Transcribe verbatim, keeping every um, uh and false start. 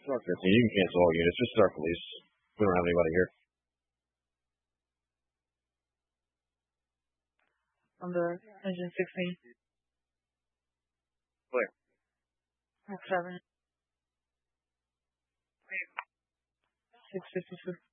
Star fifteen. You can cancel all units. Just Star Police. We don't have anybody here. Under engine sixteen. Clear. Max seven. six fifty-two.